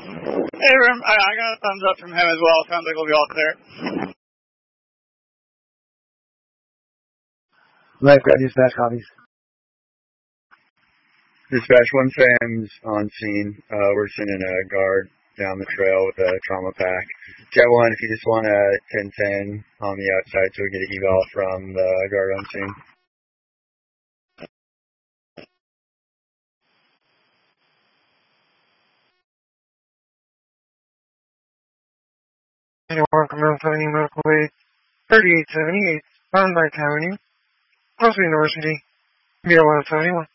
Hey, Rim, I got a thumbs up from him as well. Sounds like we'll be all clear. Lifeguard dispatch copies. Dispatch 1 Sam's on scene. We're sending a guard down the trail with a trauma pack. Jet 1, if you just want a 1010 on the outside so we get an eval from the guard on scene. Anyone Command 70 Medical Aid 3878 Bondi Avenue, Close University, VO 171.